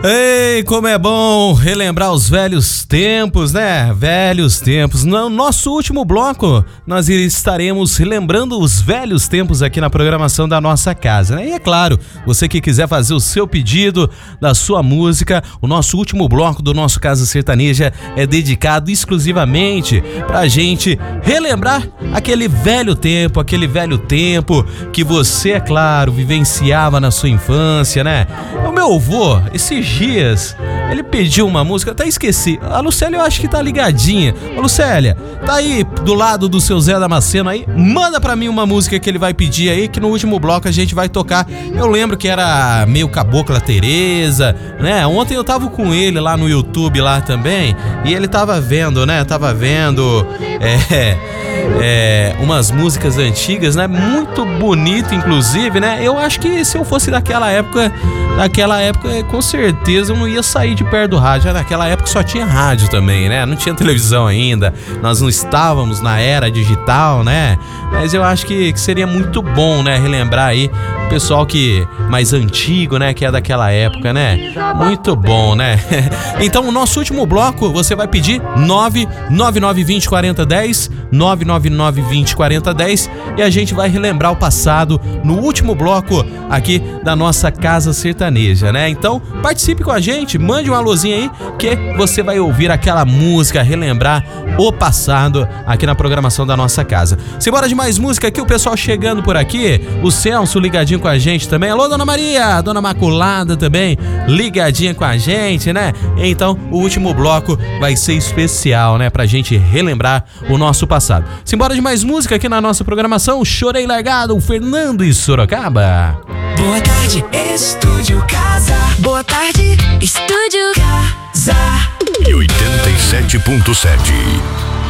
Ei, como é bom relembrar os velhos tempos, né? Velhos tempos. No nosso último bloco, nós estaremos relembrando os velhos tempos aqui na programação da nossa casa, né? E é claro, você que quiser fazer o seu pedido da sua música, o nosso último bloco do nosso Casa Sertaneja é dedicado exclusivamente pra gente relembrar aquele velho tempo que você, é claro, vivenciava na sua infância, né? O meu avô, esses dias, ele pediu uma música, até esqueci. A Lucélia eu acho que tá ligadinha. Ô Lucélia, tá aí do lado do seu Zé Damasceno aí? Manda pra mim uma música que ele vai pedir aí, que no último bloco a gente vai tocar. Eu lembro que era meio Cabocla Teresa, né? Ontem eu tava com ele lá no YouTube lá também, e ele tava vendo, né? Umas músicas antigas, né? Muito bonito, inclusive, né? Eu acho que se eu fosse daquela época, com certeza eu não ia sair de perto do rádio. Naquela época só tinha rádio também, né? Não tinha televisão ainda. Nós não estávamos na era digital, né? Mas eu acho que seria muito bom, né? Relembrar aí o pessoal que mais antigo, né? Que é daquela época, né? Muito bom, né? Então, o nosso último bloco, você vai pedir 999204010, 999204010, e a gente vai relembrar o passado no último bloco aqui da nossa Casa Sertaneja, né? Então, participe com a gente, mande uma luzinha aí que você vai ouvir aquela música, relembrar o passado aqui na programação da nossa casa. Simbora de mais música aqui, o pessoal chegando por aqui, o Celso ligadinho com a gente também. Alô, Dona Maria, Dona Maculada também ligadinha com a gente, né? Então, o último bloco vai ser especial, né? Pra gente relembrar o nosso passado. Simbora de mais música aqui na nossa programação. Chorei Largado, o Fernando e Sorocaba. Boa tarde, Estúdio Casa. Boa tarde, Estúdio Casa. E 87.7.